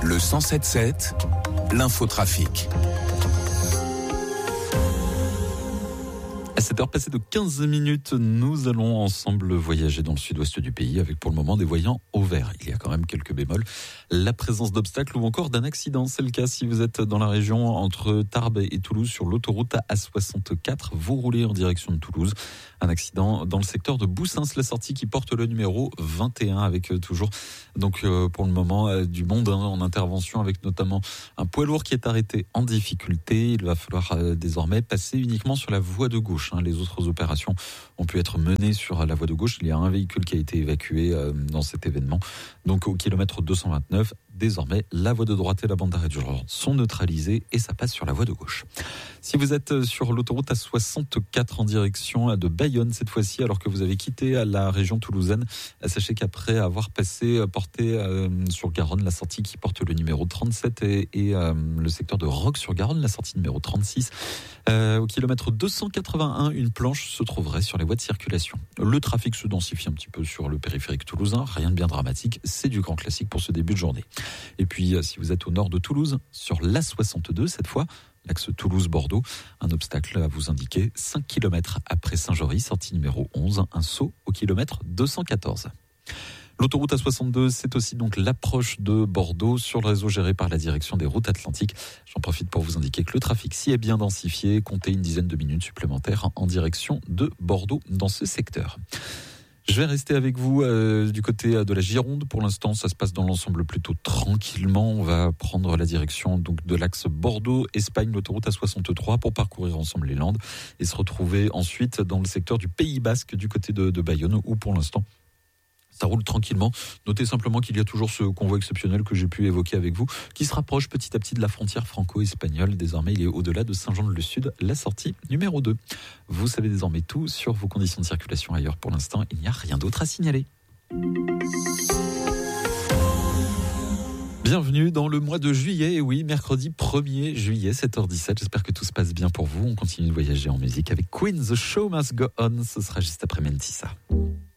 Le 107.7, l'infotrafic. À 7h passées de 15 minutes, nous allons ensemble voyager dans le sud-ouest du pays avec pour le moment des voyants au vert. Il y a quand même quelques bémols. La présence d'obstacles ou encore d'un accident. C'est le cas si vous êtes dans la région entre Tarbes et Toulouse sur l'autoroute A64. Vous roulez en direction de Toulouse. Un accident dans le secteur de Boussins, la sortie qui porte le numéro 21 avec toujours donc pour le moment du monde en intervention avec notamment un poids lourd qui est arrêté en difficulté. Il va falloir désormais passer uniquement sur la voie de gauche. Les autres opérations ont pu être menées sur la voie de gauche. Il y a un véhicule qui a été évacué dans cet événement. Donc au kilomètre 229, désormais la voie de droite et la bande d'arrêt d'urgence sont neutralisées et ça passe sur la voie de gauche. Si vous êtes sur l'autoroute A64 en direction de Bayonne cette fois-ci, alors que vous avez quitté la région toulousaine, sachez qu'après avoir porté sur Garonne la sortie qui porte le numéro 37 et le secteur de Roques-sur-Garonne, la sortie numéro 36, au kilomètre 281, une planche se trouverait sur les voies de circulation. Le trafic se densifie un petit peu sur le périphérique toulousain, rien de bien dramatique, c'est du grand classique pour ce début de journée. Et puis si vous êtes au nord de Toulouse, sur l'A62 cette fois, l'axe Toulouse-Bordeaux, un obstacle à vous indiquer, 5 km après Saint-Jory, sortie numéro 11, un saut au kilomètre 214. L'autoroute A62, c'est aussi donc l'approche de Bordeaux sur le réseau géré par la direction des routes atlantiques. J'en profite pour vous indiquer que le trafic s'y est bien densifié, comptez une dizaine de minutes supplémentaires en direction de Bordeaux dans ce secteur. Je vais rester avec vous du côté de la Gironde. Pour l'instant, ça se passe dans l'ensemble plutôt tranquillement. On va prendre la direction donc de l'axe Bordeaux-Espagne, l'autoroute A63, pour parcourir ensemble les Landes et se retrouver ensuite dans le secteur du Pays Basque, du côté de Bayonne, où pour l'instant, ça roule tranquillement. Notez simplement qu'il y a toujours ce convoi exceptionnel que j'ai pu évoquer avec vous, qui se rapproche petit à petit de la frontière franco-espagnole. Désormais, il est au-delà de Saint-Jean-de-Lez-Sud, la sortie numéro 2. Vous savez désormais tout sur vos conditions de circulation ailleurs. Pour l'instant, il n'y a rien d'autre à signaler. Bienvenue dans le mois de juillet, et oui, mercredi 1er juillet, 7h17. J'espère que tout se passe bien pour vous. On continue de voyager en musique avec Queen, The Show Must Go On. Ce sera juste après Mentissa.